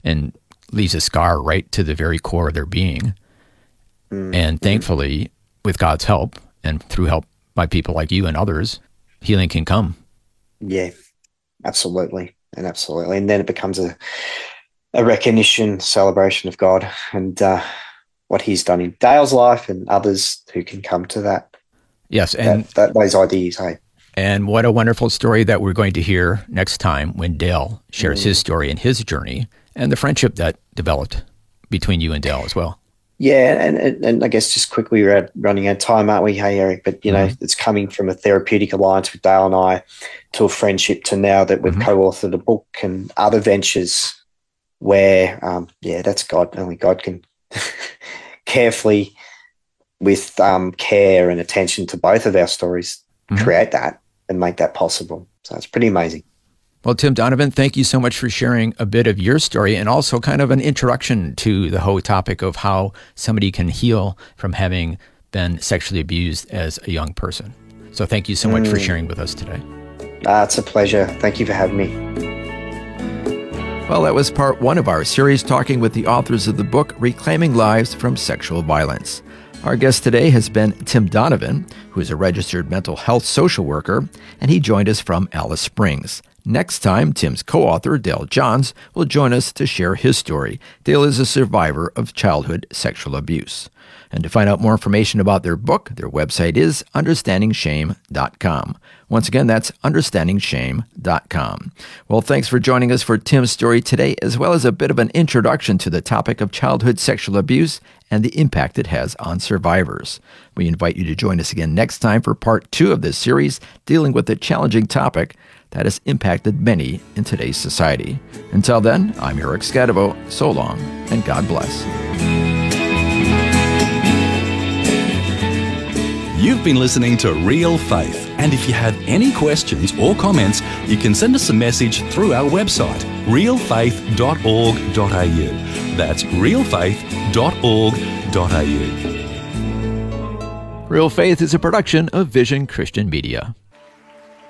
and leaves a scar right to the very core of their being. And thankfully, with God's help and through help by people like you and others, healing can come. Yeah, absolutely. And absolutely. And then it becomes a recognition, celebration of God and what he's done in Dale's life and others who can come to that. Yes. And those ideas, hey. And what a wonderful story that we're going to hear next time when Dale shares his story and his journey and the friendship that developed between you and Dale as well. Yeah, and I guess just quickly, we're running out of time, aren't we? Hey, Eric, but, you know, it's coming from a therapeutic alliance with Dale and I to a friendship to now that we've co-authored a book and other ventures where, that's God. Only God can carefully, with care and attention to both of our stories, create that and make that possible. So it's pretty amazing. Well, Tim Donovan, thank you so much for sharing a bit of your story and also kind of an introduction to the whole topic of how somebody can heal from having been sexually abused as a young person. So thank you so much for sharing with us today. It's a pleasure. Thank you for having me. Well, that was part one of our series talking with the authors of the book, Reclaiming Lives from Sexual Violence. Our guest today has been Tim Donovan, who is a registered mental health social worker, and he joined us from Alice Springs. Next time, Tim's co-author, Dale Johns, will join us to share his story. Dale is a survivor of childhood sexual abuse. And to find out more information about their book, their website is understandingshame.com. Once again, that's understandingshame.com. Well, thanks for joining us for Tim's story today, as well as a bit of an introduction to the topic of childhood sexual abuse and the impact it has on survivors. We invite you to join us again next time for part 2 of this series, dealing with a challenging topic that has impacted many in today's society. Until then, I'm Eric Scadavo. So long, and God bless. You've been listening to Real Faith, and if you have any questions or comments, you can send us a message through our website, realfaith.org.au. That's realfaith.org.au. Real Faith is a production of Vision Christian Media.